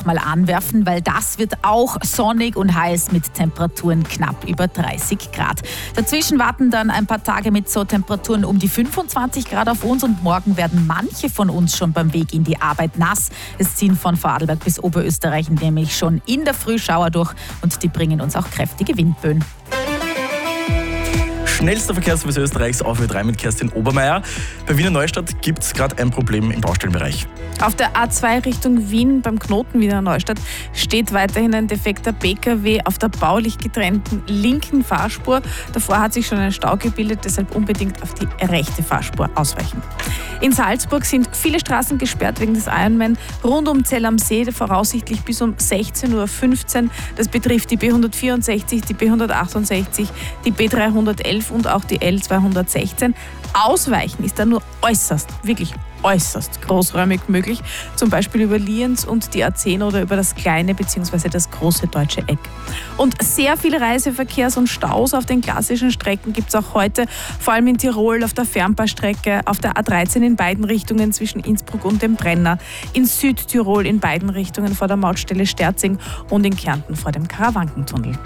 mal anwerfen, weil das wird auch sonnig und heiß mit Temperaturen knapp über 30 Grad. Dazwischen warten dann ein paar Tage mit so Temperaturen um die 25 Grad auf uns und morgen werden manche von uns schon beim Weg in die Arbeit nass. Es ziehen von Vorarlberg bis Oberösterreich nämlich schon in der Früh Schauer durch und die bringen uns auch kräftige Windböen. Schnellster Verkehrsservice Österreichs auf Ö3 mit Kerstin Obermeier. Bei Wiener Neustadt gibt es gerade ein Problem im Baustellenbereich. Auf der A2 Richtung Wien beim Knoten Wiener Neustadt steht weiterhin ein defekter PKW auf der baulich getrennten linken Fahrspur. Davor hat sich schon ein Stau gebildet, deshalb unbedingt auf die rechte Fahrspur ausweichen. In Salzburg sind viele Straßen gesperrt wegen des Ironman rund um Zell am See, voraussichtlich bis um 16:15 Uhr. Das betrifft die B164, die B168, die B311 und auch die L216. Ausweichen ist da nur wirklich äußerst großräumig möglich, zum Beispiel über Lienz und die A10 oder über das kleine bzw. das große Deutsche Eck. Und sehr viel Reiseverkehrs- und Staus auf den klassischen Strecken gibt es auch heute, vor allem in Tirol auf der Fernbahnstrecke, auf der A13 in beiden Richtungen zwischen Innsbruck und dem Brenner, in Südtirol in beiden Richtungen vor der Mautstelle Sterzing und in Kärnten vor dem Karawankentunnel.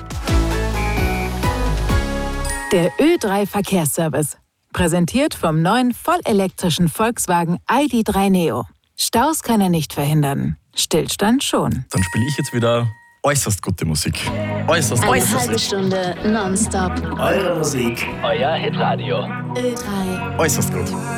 Der Ö3 Verkehrsservice. Präsentiert vom neuen vollelektrischen Volkswagen ID.3 Neo. Staus kann er nicht verhindern. Stillstand schon. Dann spiele ich jetzt wieder äußerst gute Musik. Äußerst gute Eine halbe Musik. Stunde nonstop. Eure Musik. Euer Hitradio. Ö3. Äußerst gut.